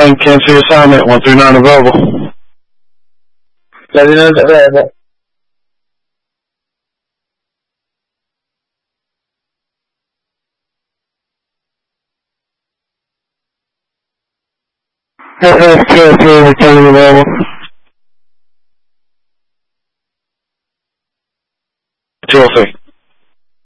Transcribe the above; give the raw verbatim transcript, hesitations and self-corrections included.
nine, cancel your assignment. one three nine available. seventy-nine available. Cancel, returning available. two oh three.